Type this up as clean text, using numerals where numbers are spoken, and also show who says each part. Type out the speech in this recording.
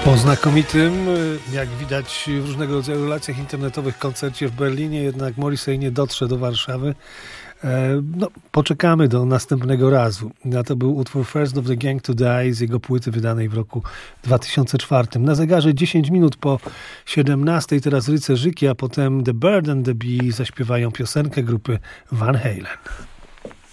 Speaker 1: Po znakomitym, jak widać w różnego rodzaju relacjach internetowych, koncercie w Berlinie, jednak Morrissey nie dotrze do Warszawy. Poczekamy do następnego razu. A to był utwór First of the Gang to Die z jego płyty wydanej w roku 2004. Na zegarze 10 minut po 17. Teraz Rycerzyki, a potem The Bird and the Bee zaśpiewają piosenkę grupy Van Halen.